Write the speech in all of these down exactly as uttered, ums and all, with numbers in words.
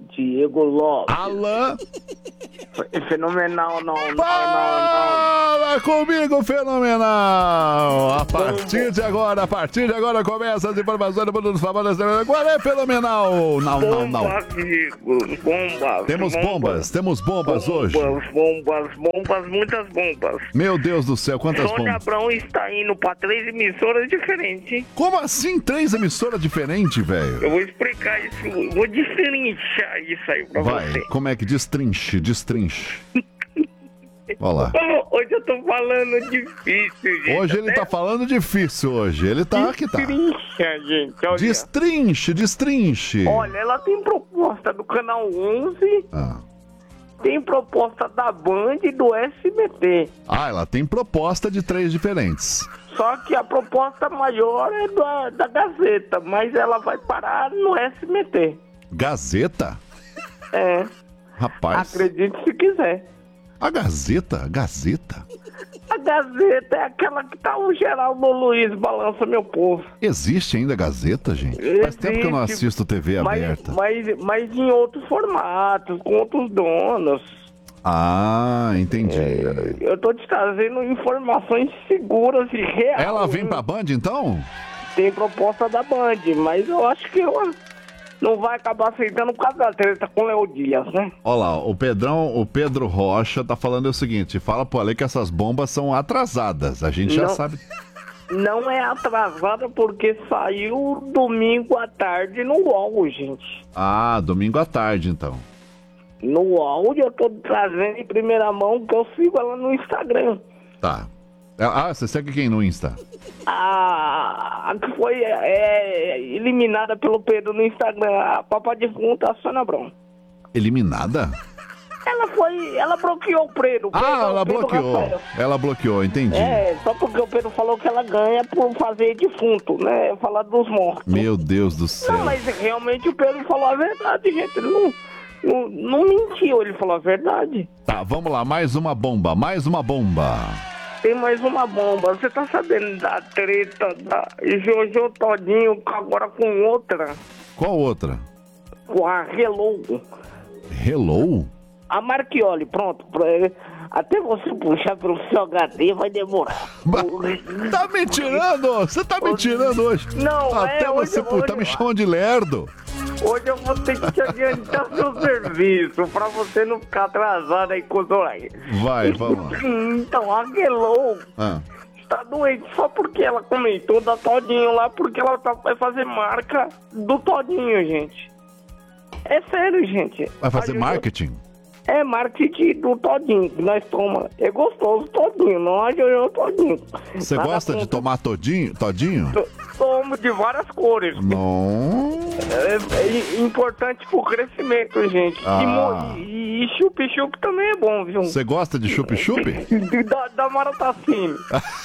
Diego Lopes. Alan. Fenomenal, não, não, não, não. Fala comigo, fenomenal. A partir de agora, a partir de agora começa as informações do mundo dos famosos. Qual é fenomenal? Não, não, não. Bombas, amigos, bombas. Temos bombas, temos bombas hoje. Bombas, bombas, bombas, muitas bombas. Meu Deus do céu, quantas Sônia bombas? Abrão está indo para três emissoras diferentes. Como assim três emissoras diferentes, velho? Eu vou explicar isso, vou destrinchar isso aí pra Vai, você. como é que destrinche, destrinche. Olha lá. Hoje eu tô falando difícil, gente. Hoje ele Até tá falando difícil hoje. Ele tá aqui, tá. Destrincha, gente. Olha. Destrinche, destrinche. Olha, ela tem proposta do Canal onze, Ah. tem proposta da Band e do S B T. ah, ela tem proposta de três diferentes. Só que a proposta maior é da, da Gazeta, mas ela vai parar no S B T. Gazeta? É, Rapaz. acredite se quiser. A Gazeta? Gazeta? A Gazeta é aquela que tá o Geraldo Luiz Balança Meu Povo. Existe ainda Gazeta, gente? Faz tempo que eu não Existe, assisto T V mas, aberta. Mas, mas em outros formatos, com outros donos. Ah, entendi. Eu tô te trazendo informações seguras e reais. Ela vem pra Band, então? Tem proposta da Band, mas eu acho que ela não vai acabar aceitando por causa da treta com o Léo Dias, né? Olha lá, o Pedrão, o Pedro Rocha tá falando o seguinte, fala pro Ale que essas bombas são atrasadas, a gente já Não. sabe. Não é atrasada porque saiu domingo à tarde no U O L, gente. Ah, domingo à tarde, então. No U O L eu tô trazendo em primeira mão que eu sigo ela no Instagram. Tá. Ah, você segue quem no Insta? A, a que foi é, eliminada pelo Pedro no Instagram, a Papa Defunta, a Sônia Abrão. Eliminada? Ela foi, ela bloqueou o Pedro. Ah, Pedro- ela Pedro bloqueou. Rafael. Ela bloqueou, entendi. É, só porque o Pedro falou que ela ganha por fazer defunto, né? Falar dos mortos. Meu Deus do céu. Não, mas realmente o Pedro falou a verdade, gente. Ele não, não, não mentiu, ele falou a verdade. Tá, vamos lá, mais uma bomba, mais uma bomba. Tem mais uma bomba. Você tá sabendo da treta da Jojo Todinho agora com outra? Qual outra? Com a Hello. Hello? A Marchioli, pronto. pra- Até você puxar pelo seu H D vai demorar. Tá me tirando? Você tá me tirando hoje? Não, Até é, hoje- você, pô, tá hoje- me chamando de lerdo. Hoje eu vou ter que te adiantar seu serviço pra você não ficar atrasado aí com os horários. Vai, vamos lá. Então, a Hello Ah. está doente só porque ela comentou da Todinho lá, porque ela tá, vai fazer marca do Todinho, gente. É sério, gente. Vai fazer A Jojo- marketing? É marketing do Todinho, que nós tomamos. É gostoso Todinho, não a Jojo Todinho. Você Nada gosta de contra- tomar todinho, todinho? To- Tomo de várias cores. Não. É, é importante pro crescimento, gente. Ah. E mo- E, e chup-chup também é bom, viu? Você gosta de chup-chup? Da, da Maratacine.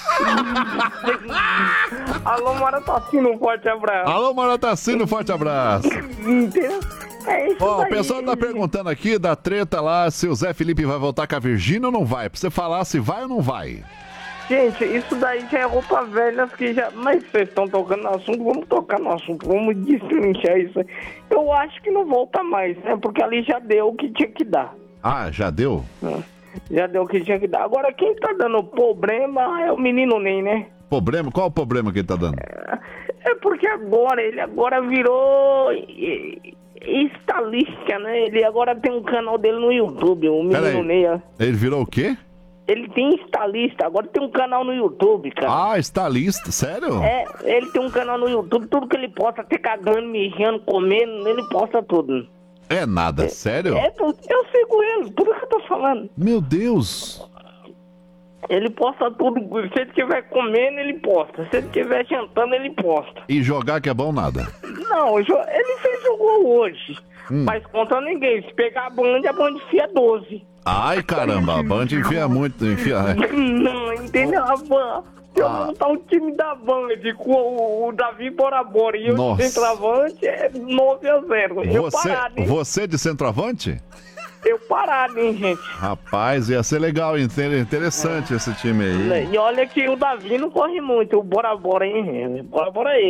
Alô, Maratacine, um forte abraço. Alô, Maratacino, forte abraço. Entendeu? É isso Ó, o aí. pessoal tá perguntando aqui da treta lá se o Zé Felipe vai voltar com a Virgínia ou não vai. Pra você falar se vai ou não vai. Gente, isso daí já é roupa velha que já... Mas vocês estão tocando no assunto, vamos tocar no assunto, vamos destrinchar isso aí. Eu acho que não volta mais, né? Porque ali já deu o que tinha que dar. Ah, já deu? Né? Já deu o que tinha que dar. Agora, quem tá dando problema é o menino Ney, né? Problema? Qual o problema que ele tá dando? É porque agora, ele agora virou e- estalista, né? Ele agora tem um canal dele no YouTube, o menino Peraí. Ney. ó. Ele virou o quê? Ele tem estalista, agora tem um canal no YouTube, cara. Ah, estalista, sério? É, ele tem um canal no YouTube, tudo que ele posta, até cagando, mijando, comendo, ele posta tudo. É nada, sério? É, eu eu sigo ele, tudo que eu tô falando. Meu Deus. Ele posta tudo, se ele estiver comendo, ele posta. Se ele estiver jantando, ele posta. E jogar que é bom nada. Não, o jo- ele fez o gol hoje, Hum. mas contra ninguém. Se pegar a Band, a Band enfia doze. Ai, caramba, a Band enfia muito, enfia... é. Não, entendeu? A Band... Se eu Ah. montar o time da Band com o, o Davi Bora Bora e eu de Nossa. centroavante, é nove a zero. Eu Você, parado, hein? você de centroavante? Eu parado, hein, gente? Rapaz, ia ser legal, inter- interessante esse time aí. E olha que o Davi não corre muito, o Bora Bora, hein? Bora Bora aí.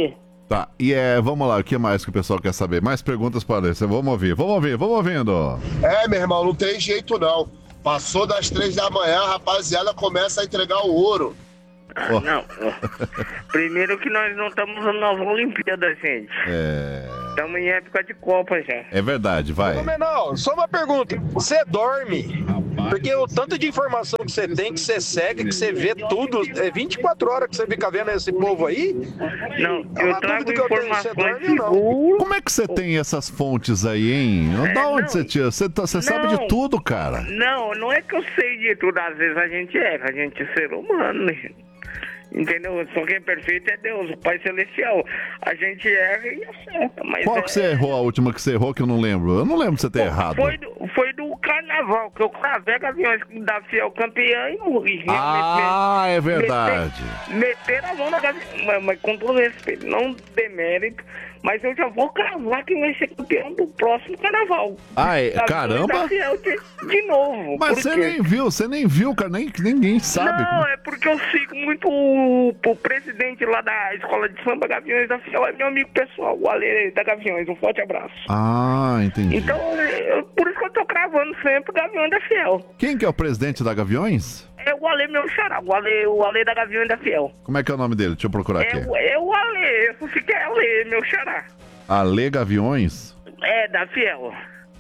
Tá, e é, vamos lá, o que mais que o pessoal quer saber? Mais perguntas para você, vamos ouvir, vamos ouvir, vamos ouvindo. É, meu irmão, não tem jeito não. Passou das três da manhã, a rapaziada começa a entregar o ouro. Ah, não. Primeiro que nós não estamos nas Olimpíadas, gente. É... Estamos em época de Copa já. É verdade, vai. Ô, Menal, só uma pergunta. Você dorme? Porque o tanto de informação que você tem, que você segue, que você vê tudo, é vinte e quatro horas que você fica vendo esse povo aí? Não, É eu uma trago dúvida que eu tenho, você informações dorme ou não? seguras. Como é que você tem essas fontes aí, hein? Da É, onde não. você tira? Você, tá- você sabe Não. de tudo, cara. Não, não é que eu sei de tudo. Às vezes a gente erra, a gente é ser humano, né? Entendeu? Só quem é perfeito é Deus, o Pai Celestial. A gente erra e acerta, mas Qual é... que você errou, a última que você errou que eu não lembro? Eu não lembro de você ter errado. Foi do, foi do carnaval, que eu cravei Gaviões da Fiel campeã e morri. Ah, é verdade. Meter a mão na Gaviões, mas, mas com todo respeito, não demérito, mas eu já vou cravar quem vai ser campeão do próximo carnaval. Ah, é? Gaviões Caramba. da Fiel de, de novo. Mas Por você quê? nem viu, você nem viu, cara, nem, ninguém sabe. Não, é porque eu sigo muito o, o presidente lá da escola de samba Gaviões da Fiel, é meu amigo pessoal, o Ale da Gaviões, um forte abraço. Ah, entendi. Então, eu- por isso que eu tô cravando sempre Gaviões da Fiel. Quem que é o presidente da Gaviões? É o Ale meu xará, o Ale, o Ale da Gaviões da Fiel. Como é que é o nome dele? Deixa eu procurar É, aqui. o- é o Ale, eu fiquei Ale, meu xará. Ale Gaviões? É, da Fiel.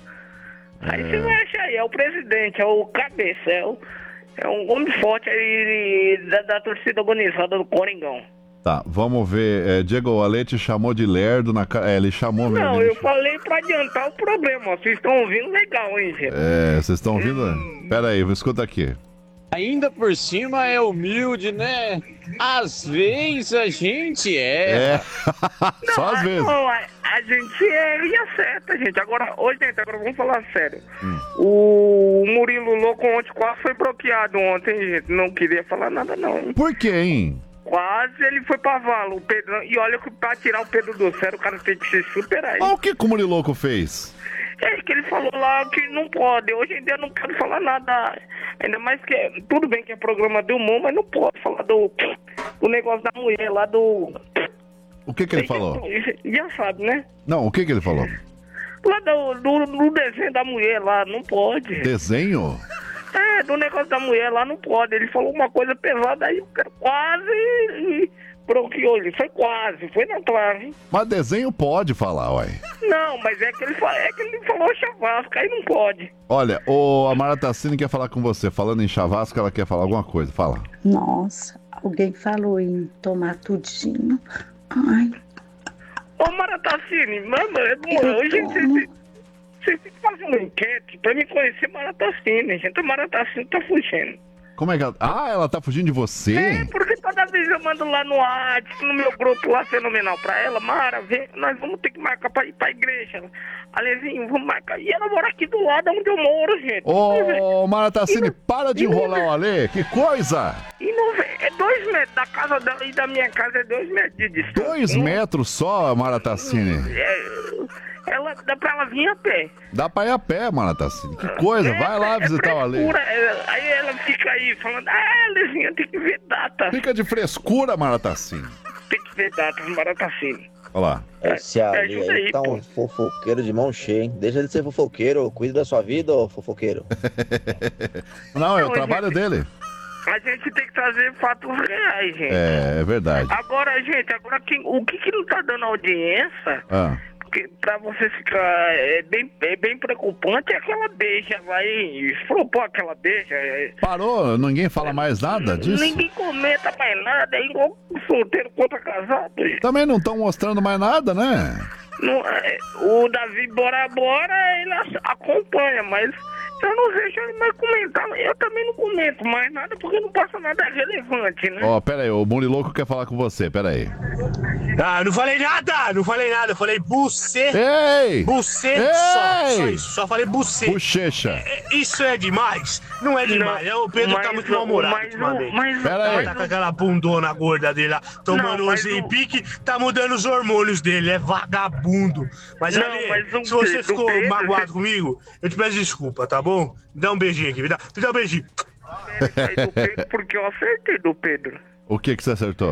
Aí você vai achar aí, é o presidente, é o cabeça, é, o, é um homem forte aí da, da torcida organizada do Coringão. Tá, vamos ver. É, Diego Ale te chamou de lerdo na cara. É, ele chamou mesmo. Não, ele eu falei pra adiantar o problema, ó. Vocês estão ouvindo legal, hein, gente? É, vocês estão ouvindo? Pera aí, escuta aqui. Ainda por cima é humilde, né? Às vezes a gente é. É, só às vezes. Não, a, a gente é e acerta, gente. Agora, ô, gente, agora vamos falar sério. Hum. O Murilo Louco ontem quase foi bloqueado ontem, gente. Não queria falar nada, não. Por quê, hein? Quase ele foi pra vala, o Pedro. E olha que pra tirar o Pedro do sério, o cara tem que se superar. Mas o que que o Muriloco fez? É que ele falou lá que não pode. Hoje em dia não pode falar nada. Ainda mais que é, tudo bem que é programa do humor, mas não pode falar do, do negócio da mulher lá do. O que que ele falou? Já sabe, né? Não, o que que ele falou? Lá do, do, do desenho da mulher lá, não pode. Desenho? É, do negócio da mulher lá, não pode. Ele falou uma coisa pesada aí, o cara quase bloqueou ele. Foi quase, foi na clave. Mas desenho pode falar, uai. Não, mas é que ele, fa- é que ele falou chavasca, aí não pode. Olha, o Amara Tassini quer falar com você. Falando em chavasco, ela quer falar alguma coisa. Fala. Nossa, alguém falou em tomar tudinho. Ai, Ô, Maratacine, mano, é bom, Eu hoje tomo. vocês vocês têm que fazer uma enquete pra me conhecer Maratacine, gente. A Maratacine tá fugindo. Como é que ela... Ah, ela tá fugindo de você? É, porque toda vez eu mando lá no WhatsApp, no meu grupo lá fenomenal pra ela, Mara, vem, nós vamos ter que marcar pra ir pra igreja. Alezinho, vamos marcar. E ela mora aqui do lado onde eu moro, gente. Ô, Mara Tassini, E não- para de e não enrolar vê- o Ale. Que coisa! E não vê, é dois metros, da casa dela e da minha casa é dois metros de distância. Dois Não- metros só, Mara Tassini. É, ela, dá pra ela vir a pé. Dá pra ir a pé, Mara Tassini. Que coisa, É, vai lá é visitar o Ale. frescura, é, aí ela fica aí falando, ah, Alezinha, tem que ver data. Fica de frescura, Mara Tassini. Tem que ver datas, Maratacine. Olha lá. Esse É, Ali ajuda aí aí, tá pô. um fofoqueiro de mão cheia, hein? Deixa ele ser fofoqueiro, cuida da sua vida, ô fofoqueiro. Não, é o Não, trabalho gente. dele. A gente tem que trazer fatos reais, gente. É, é verdade. Agora, gente, agora quem, o que que não tá dando audiência, Ah, porque pra você ficar é bem, é bem preocupante, é aquela beija lá, hein? Flopou aquela beija. é- parou? Ninguém fala mais nada disso? Ninguém comenta mais nada, é igual solteiro contra casado. gente. Também não estão mostrando mais nada, né? Não, é, o Davi Bora Bora, ele as- acompanha, mas eu não vejo ele mais comentar. Eu também não comento mais nada porque não passa nada relevante, né? Ó, pera aí, o Muriloco quer falar com você, pera aí. Ah, não falei nada, não falei nada, eu falei bucê, Ei! bucê só, Ei! só isso, só falei bucê. Bochecha. É, Isso é demais? Não é demais, é, o Pedro tá mas muito o- mal-humorado mas o- ultimamente. mas o- Pera aí. Ele tá com aquela bundona gorda dele lá, tomando Não, um mas o- Zempic, tá mudando os hormônios dele, é vagabundo. Mas, Não, Ale, mas o se você Pedro- ficou Pedro- magoado comigo, eu te peço desculpa, tá bom? Me dá um beijinho aqui, me dá, me dá um beijinho. Aí do Pedro, porque eu acertei do Pedro. O que que você acertou?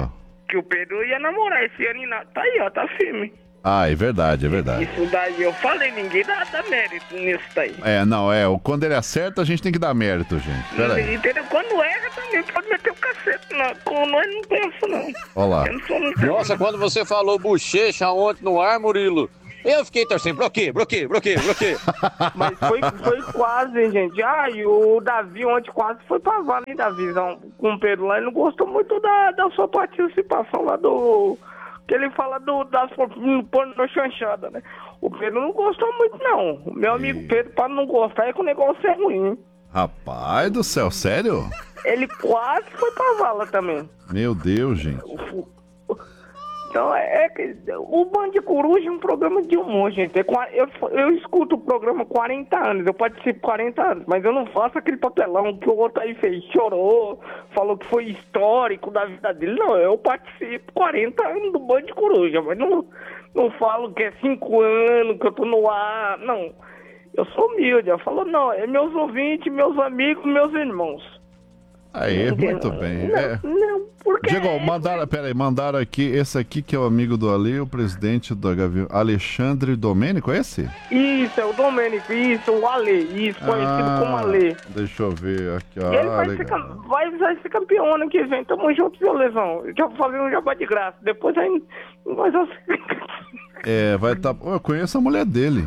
que o Pedro ia namorar esse ano e nada. Tá aí, ó, tá firme. Ah, é verdade, é verdade. Isso daí eu falei, ninguém dá, dá mérito nisso daí. É, não, é, quando ele acerta, a gente tem que dar mérito, gente. Pera aí. Entendeu? Quando erra também pode meter o cacete. Não. Com nós não pensa, não. Olha lá. Eu não sou muito... Nossa, quando você falou bochecha ontem no ar, Murilo, eu fiquei torcendo, bloqueio, bloqueio, bloqueio, bloqueio. Mas foi, foi quase, hein, gente. Ah, e o Davi ontem quase foi pra vala, hein, Davizão, com o Pedro lá. Ele não gostou muito da, da sua participação lá do... Que ele fala do, das porno chanchada, né? O Pedro não gostou muito, não. O meu amigo Pedro, para não gostar, é que o negócio é ruim. Rapaz do céu, sério? Ele quase foi pra vala também. Meu Deus, gente. Então, é que o Band de Coruja é um programa de humor, gente. É qua- Eu, eu escuto o programa há quarenta anos, eu participo quarenta anos, mas eu não faço aquele papelão que o outro aí fez, chorou, falou que foi histórico da vida dele. Não, eu participo quarenta anos do Band de Coruja, mas não, não falo que é cinco anos que eu tô no ar, não. Eu sou humilde, eu falo, não, é meus ouvintes, meus amigos, meus irmãos. Aí, muito bem. Não, É. não, porque... Diego, mandaram, peraí, mandaram aqui, esse aqui que é o amigo do Ale, o presidente do Gavião, Alexandre Domênico, esse? Isso, é o Domênico, isso, o Ale, isso, conhecido como Ale. Deixa eu ver aqui, ó. Ele Ah, vai ser, legal. cam- vai, vai ser campeão ano que vem. Tamo junto, viu, Lesão? Eu já vou fazer um jabá de graça. Depois aí. Mas eu... É, vai estar. Tá... Eu conheço a mulher dele.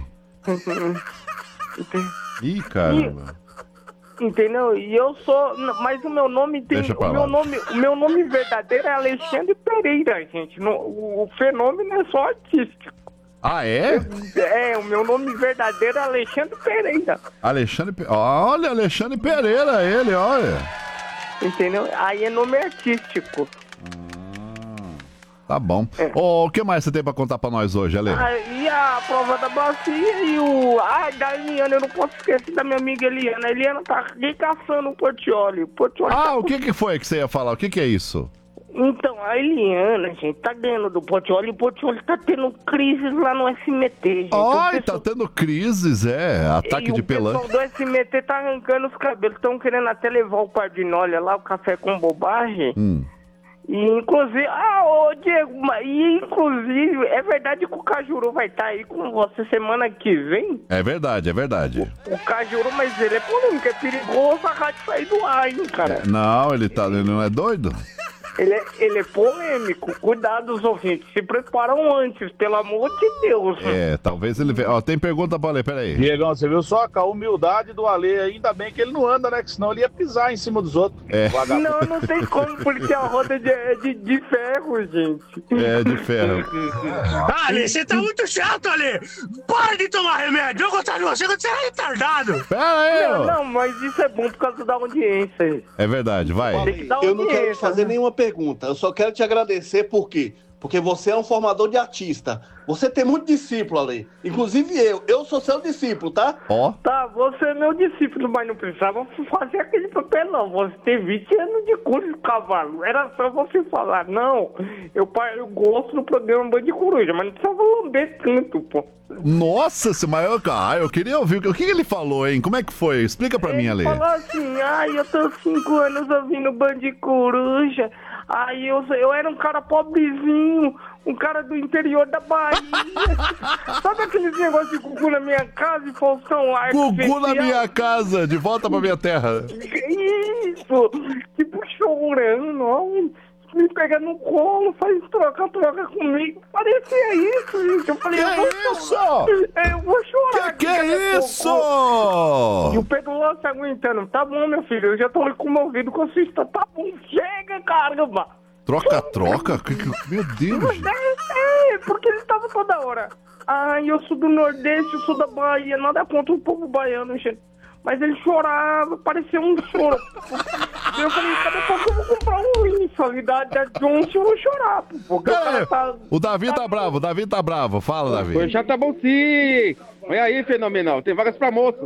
Ih, caramba. Entendeu? E eu sou. Mas o meu nome tem. Deixa pra O meu lá. nome, o meu nome verdadeiro é Alexandre Pereira, gente. No- o, o fenômeno é só artístico. Ah, é? É, o meu nome verdadeiro é Alexandre Pereira. Alexandre. Pe- Olha, Alexandre Pereira, ele, olha. Entendeu? Aí é nome artístico. Tá bom. Ô, o que mais você tem pra contar pra nós hoje, Ale? Ah, e a prova da bacia e o... Ai, da Eliana, eu não posso esquecer da minha amiga Eliana. A Eliana tá recaçando o Portioli. O Portioli Ah, tá... o que que foi que você ia falar? O que que é isso? Então, a Eliana, gente, tá ganhando do Portioli. O Portioli tá tendo crises lá no S M T, gente. Ai, O pessoal- tá tendo crises, é. Ataque e de o pessoal pelanca. do S M T tá arrancando os cabelos. Estão querendo até levar o Pardinolha lá, o café com bobagem. Hum. E inclusive, ah, ô Diego, mas- e inclusive, é verdade que o Cajuru vai estar aí com você semana que vem? É verdade, é verdade. O Cajuru, mas ele é polêmico, é perigoso a rádio sair do ar, hein, cara? Não, ele tá. Ele não é doido? Ele é, ele é polêmico, cuidado os ouvintes, se preparam antes, pelo amor de Deus. É, talvez ele venha. Ó, tem pergunta pra ler, peraí. Diegão, você viu só com a humildade do Ale, ainda bem que ele não anda, né? Que senão ele ia pisar em cima dos outros. É. Vagabundo. Não, não tem como, porque a roda é de, é de, de ferro, gente. É, de ferro. Ale, você tá muito chato, Ale! Para de tomar remédio! Eu gostar de você quando você é retardado! Pera aí, Não, ó. não, mas isso é bom por causa da audiência. É verdade, vai. Tem que dar Eu não quero te audiência, fazer né? nenhuma pergunta, eu só quero te agradecer, por quê? Porque você é um formador de artista. Você tem muito discípulo ali. Inclusive eu. Eu sou seu discípulo, tá? Ó. Tá, você é meu discípulo, mas não precisava fazer aquele papelão. Você tem vinte anos de curso de cavalo. Era só você falar, não, eu, pa- eu gosto do programa Band de Coruja, mas não precisava lamber tanto, pô. Nossa, esse maior. Ah, eu queria ouvir. O que que ele falou, hein? Como é que foi? Explica pra mim, Ale. Ele falou assim, ai, eu tô cinco anos ouvindo Band de Coruja. Aí eu, eu era um cara pobrezinho, um cara do interior da Bahia. Sabe aqueles negócios de Gugu na minha casa e Faustão Arco Gugu na Especial? minha casa, de volta pra minha terra. Isso! Tipo, chorando, ó, me pega no colo, faz troca-troca comigo. Parecia isso, gente. Eu falei, Que eu vou isso? chorar. É, eu vou chorar. Que que daqui a é pouco. isso? E o Pedro lá se aguentando. Tá bom, meu filho, eu já tô comovido com a sua história. Tá bom, chega, caramba. Troca-troca? Que que- Meu Deus, gente. É, é, porque ele tava toda hora. Ai, eu sou do Nordeste, eu sou da Bahia, nada contra o povo baiano, gente. Mas ele chorava, parecia um choro. Eu falei, cada pouco eu vou comprar um lince ali da, da Johnson e eu vou chorar, pô, porque o Pera cara aí, tá... o Davi tá bravo, o Davi tá bravo. Fala, Davi. Já tá bom sim! Olha aí, fenomenal. Tem vagas pra moço.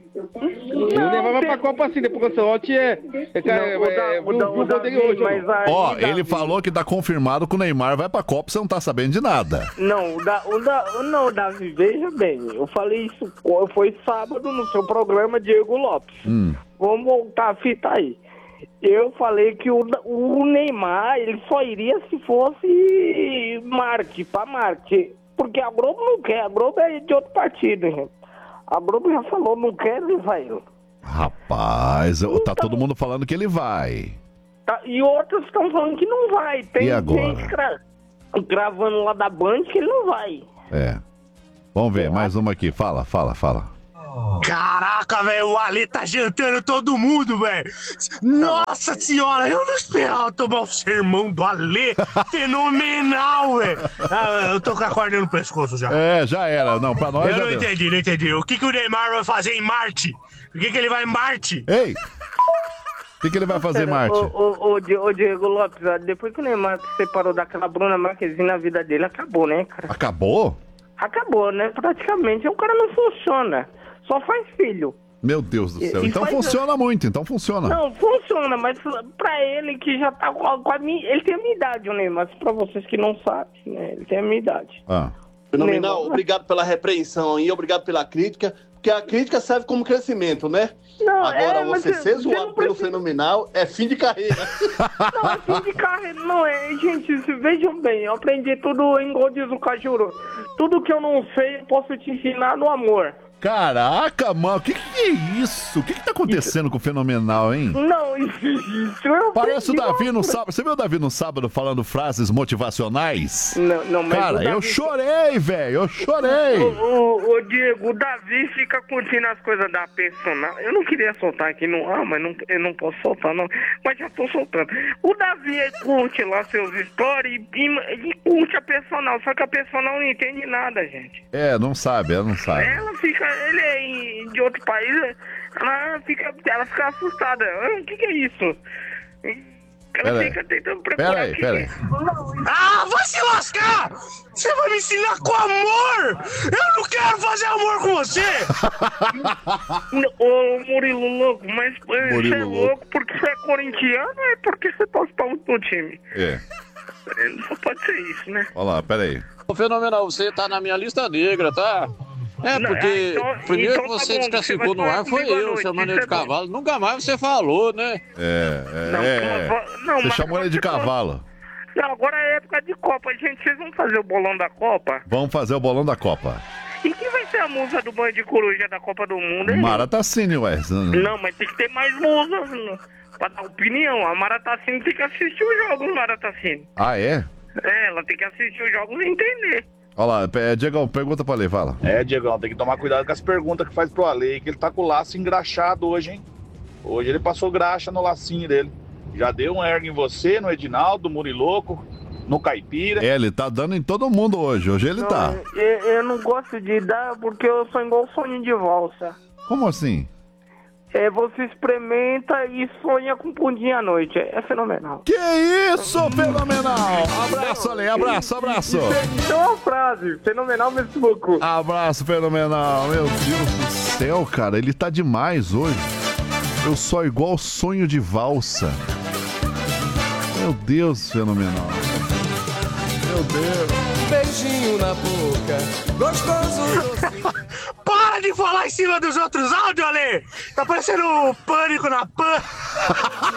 Eu levava pra Copa assim, depois que eu sou ontem é. É, Não, é, o da- é, o da- viu o o dele Davi, hoje, mas ó. aí, Ó, Davi- ele falou que tá confirmado que o Neymar vai pra Copa, você não tá sabendo de nada. Não, o da, o da, o- não, Davi, veja bem, eu falei isso, foi sábado no seu programa, Diego Lopes. Hum. Vamos voltar a fita aí. Eu falei que o, o Neymar, ele só iria se fosse Marte, pra Marte. Porque a Globo não quer, a Globo é de outro partido, gente. A Globo já falou, não quer levar ele. Rapaz, Então- tá todo mundo falando que ele vai. Tá, e outros estão falando que não vai. Tem E agora? gente gra- gravando lá da Band que ele não vai. É. Vamos ver, mais uma aqui. Fala, fala, fala. Caraca, velho, o Ale tá jantando todo mundo, velho. Nossa senhora, eu não esperava tomar o sermão do Ale. Fenomenal, velho. Ah, eu tô com a corda no pescoço já. É, já era. Não, pra nós Eu já não deu. entendi, não entendi. O que, que o Neymar vai fazer em Marte? Por que, que ele vai em Marte? Ei! O que, que ele vai fazer, Pera, Marte? Ô, ô, ô, Di- ô, Diego Lopes, ó, depois que o Neymar se separou daquela Bruna Marquezine, na vida dele acabou, né, cara? Acabou? Acabou, né? Praticamente. O cara não funciona. Só faz filho. Meu Deus do E- céu. e Então faz- funciona muito, então funciona. Não, funciona, mas pra ele que já tá com a, com a minha... Ele tem a minha idade, o Neymar. Pra vocês que não sabem, né? Ele tem a minha idade. Ah. Fenomenal, Neymar. obrigado pela repreensão aí, obrado pela crítica, porque a crítica serve como crescimento, né? Não, Agora, é, mas você você- ser você zoado não pelo precisa- Fenomenal é fim de carreira. Não, é fim de carreira, não é. Gente, se- vejam bem, eu aprendi tudo em igual diz o Cajuru. Tudo que eu não sei, eu posso te ensinar no amor. Caraca, mano, o que, que é isso? O que, que tá acontecendo com o Fenomenal, hein? Não, isso, isso eu Parece o aprendi Davi uma- no sábado. Você viu o Davi no sábado falando frases motivacionais? Não, não, mas Cara, o Davi- eu chorei, velho, eu chorei. Ô, ô, ô, Diego, o Davi fica curtindo as coisas da personal. Eu não queria soltar aqui no ar, mas não, eu não posso soltar, não. Mas já tô soltando. O Davi ele curte lá seus stories e, e curte a personal, só que a personal não entende nada, gente. É, não sabe, ela não sabe. Ela fica, ele é em- de outro país, ela fica, ela fica assustada. Ah, o que, que é isso? Ela Pera aí. fica tentando preparar. Pera aí, pera aí. Ah, vai se lascar! Você vai me ensinar com amor! Eu não quero fazer amor com você! Ô, Murilo louco, mas eh, você Murilo é louco. louco porque você é corintiano ou é porque você torce pra outro time? É, Eh, Só pode ser isso, né? olha lá, pera aí. Ô, Fenomenal, você tá na minha lista negra, tá? É, Não, porque ah, então- primeiro então que tá você bom, desclassificou você vai no falar ar foi comigo à eu, noite, chamando isso ele de é bom. cavalo. Nunca mais você falou, né? É, é, Não, é. não, não, Você mas chamou ele de você falou- cavalo. Não, agora é época de Copa, gente. Vocês vão fazer o bolão da Copa? Vamos fazer o bolão da Copa. E quem vai ser a musa do banho de coruja da Copa do Mundo, hein? Maratacine, ué. Não, mas tem que ter mais musas né, pra dar opinião. A Maratacine tem que assistir os jogos, Maratacine. Ah, é? É, ela tem que assistir os jogos e entender. Olha lá, pe- Diegão, pergunta pra ele, fala. É, Diegão, tem que tomar cuidado com as perguntas que faz pro Ale, que ele tá com o laço engraxado hoje, hein? Hoje ele passou graxa no lacinho dele. Já deu um ergo em você, no Edinaldo, Muriloco, no Caipira. É, ele tá dando em todo mundo hoje. Hoje ele Não, tá. Eu, eu não gosto de dar porque eu sou igual sonho de valsa. Como assim? É, você experimenta e sonha com pudim à noite. É, é fenomenal. Que isso, fenomenal! Abraço, Ale, abraço, abraço. Isso é uma frase, fenomenal mesmo louco. Abraço, fenomenal. Meu Deus do céu, cara, ele tá demais hoje. Eu sou igual sonho de valsa. Meu Deus, fenomenal. Meu Deus. Beijinho na boca, gostoso doce. Para de falar em cima dos outros áudios, Ale! Tá parecendo o Pânico na Pan!